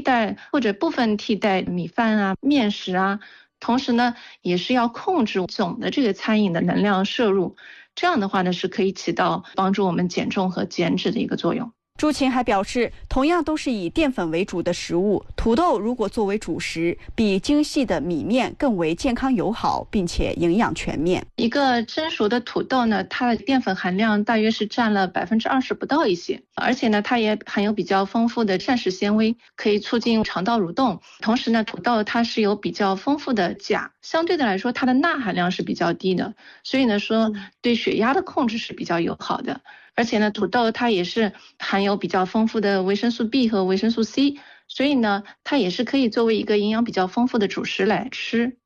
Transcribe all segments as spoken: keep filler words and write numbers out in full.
代或者部分替代米饭啊、面食啊，同时呢，也是要控制总的这个餐饮的能量摄入，这样的话呢，是可以起到帮助我们减重和减脂的一个作用。 朱琴还表示，同样都是以淀粉为主的食物，土豆如果作为主食，比精细的米面更为健康友好，并且营养全面。 一个蒸熟的土豆呢，它的淀粉含量大约是占了百分之二十不到一些，而且呢，它也含有比较丰富的膳食纤维，可以促进肠道蠕动。同时呢，土豆它是有比较丰富的钾，相对的来说，它的钠含量是比较低的，所以呢说对血压的控制是比较友好的。而且呢，土豆它也是含有比较丰富的维生素 B 和维生素 C， 所以呢，它也是可以作为一个营养比较丰富的主食来吃。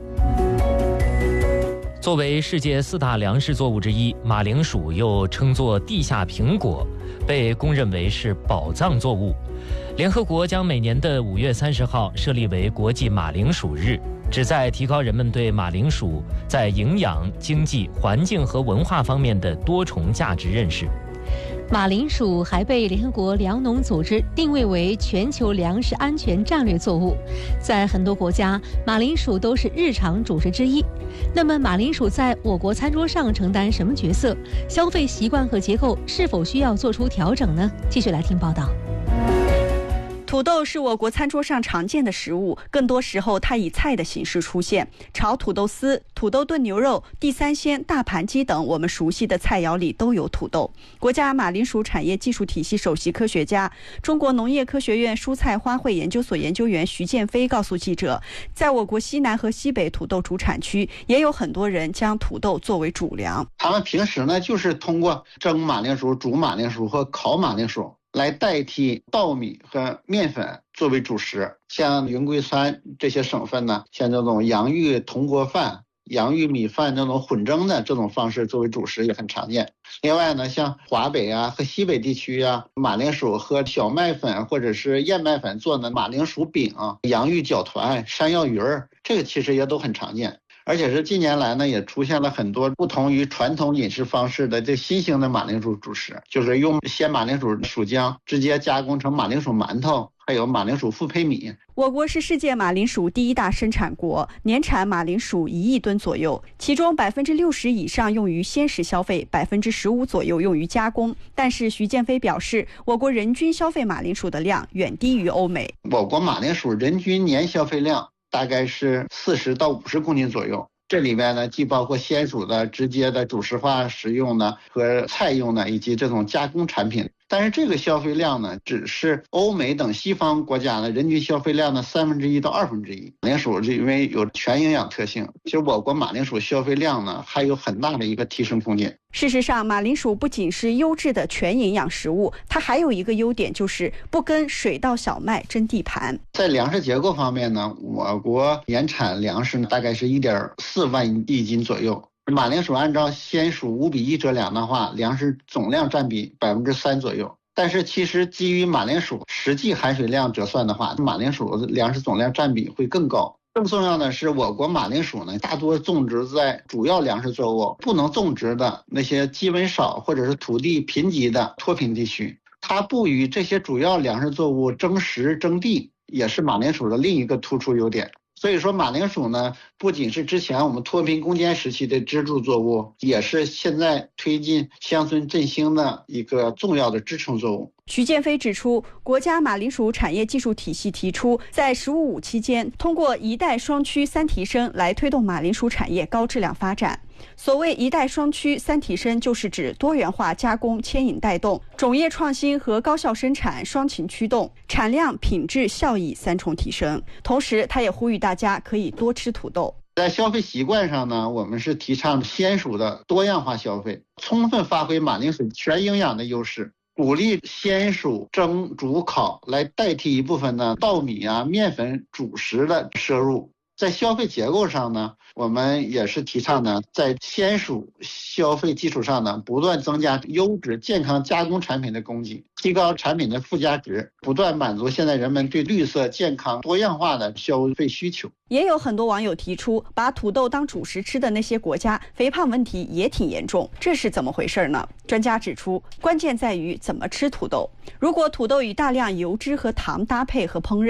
作为世界四大粮食作物之一，马铃薯又称作地下苹果，被公认为是宝藏作物。联合国将每年的五月三十号设立为国际马铃薯日，旨在提高人们对马铃薯在营养、经济、环境和文化方面的多重价值认识。 马铃薯还被联合国粮农组织定位为全球粮食安全战略作物，在很多国家，马铃薯都是日常主食之一。那么，马铃薯在我国餐桌上承担什么角色？消费习惯和结构是否需要做出调整呢？继续来听报道。 土豆是我国餐桌上常见的食物，更多时候它以菜的形式出现。炒土豆丝、土豆炖牛肉、地三鲜、大盘鸡等我们熟悉的菜肴里都有土豆。国家马铃薯产业技术体系首席科学家、中国农业科学院蔬菜花卉研究所研究员徐建飞告诉记者，在我国西南和西北土豆主产区，也有很多人将土豆作为主粮。 他们平时呢，就是通过蒸马铃薯、煮马铃薯和烤马铃薯来代替稻米和面粉作为主食。像云贵川这些省份呢，像这种洋芋铜锅饭、洋芋米饭这种混蒸的这种方式作为主食也很常见。另外呢，像华北啊和西北地区啊，马铃薯和小麦粉或者是燕麦粉做的马铃薯饼、洋芋饺团、山药鱼儿，这个其实也都很常见。而且是近年来呢，也出现了很多不同于传统饮食方式的这新型的马铃薯主食，就是用鲜马铃薯薯浆直接加工成马铃薯馒头，还有马铃薯复胚米。 我国是世界马铃薯第一大生产国，年产马铃薯一亿吨左右，其中百分之六十以上用于鲜食消费，百分之十五左右用于加工。但是徐建飞表示，我国人均消费马铃薯的量远低于欧美。 我国马铃薯人均年消费量大概是四十到五十公斤左右，这里面呢既包括鲜薯的直接的主食化食用的和菜用的，以及这种加工产品。但是这个消费量呢，只是欧美等西方国家的人均消费量的三分之一到二分之一。马铃薯因为有全营养特性，其实我国马铃薯消费量呢还有很大的一个提升空间。 事实上，马铃薯不仅是优质的全营养食物，它还有一个优点，就是不跟水稻、小麦争地盘。 在粮食结构方面呢，我国年产粮食大概是一点四万亿斤左右。马铃薯按照鲜薯五比一折量的话，粮食总量占比百分之三左右。但是其实基于马铃薯实际含水量折算的话，马铃薯粮食总量占比会更高。更重要的是，我国马铃薯呢，大多种植在主要粮食作物不能种植的那些基温少或者是土地贫瘠的脱贫地区，它不与这些主要粮食作物争食争地，也是马铃薯的另一个突出优点。所以说马铃薯呢，不仅是之前我们脱贫攻坚时期的支柱作物，也是现在推进乡村振兴的一个重要的支撑作物。 徐建飞指出，国家马铃薯产业技术体系提出，在“十五五”期间，通过一带双趋三提升来推动马铃薯产业高质量发展。所谓一带双趋三提升，就是指多元化加工牵引带动，种业创新和高效生产双擎驱动，产量、品质、效益三重提升。同时，他也呼吁大家可以多吃土豆。 在消费习惯上呢，我们是提倡鲜薯的多样化消费，充分发挥马铃薯全营养的优势，鼓励鲜薯蒸、煮、烤来代替一部分的稻米啊、面粉主食的摄入。在消费结构上呢，我们也是提倡呢，在鲜薯消费基础上呢，不断增加优质健康加工产品的供给，提高产品的附加值，不断满足现在人们对绿色、健康、多样化的消费需求。 也有很多网友提出，把土豆当主食吃的那些国家，肥胖问题也挺严重，这是怎么回事呢？专家指出，关键在于怎么吃土豆。如果土豆与大量油脂和糖搭配和烹饪，